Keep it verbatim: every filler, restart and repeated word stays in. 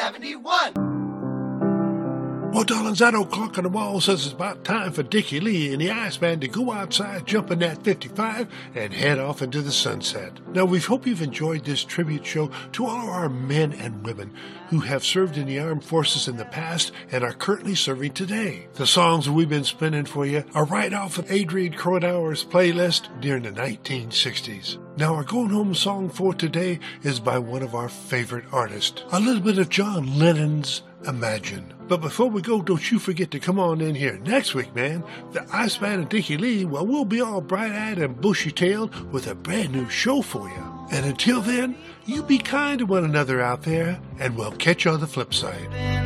seventy-one. Well, darlings, that old clock on the wall says it's about time for Dickie Lee and the Iceman to go outside, jump in that fifty-five, and head off into the sunset. Now, we hope you've enjoyed this tribute show to all of our men and women who have served in the armed forces in the past and are currently serving today. The songs we've been spinning for you are right off of Adrian Cronauer's playlist during the nineteen sixties. Now, our going home song for today is by one of our favorite artists, a little bit of John Lennon's Imagine. But before we go, don't you forget to come on in here next week, man. The Iceman and Dickie Lee, well, we'll be all bright-eyed and bushy-tailed with a brand new show for you. And until then, you be kind to one another out there, and we'll catch you on the flip side.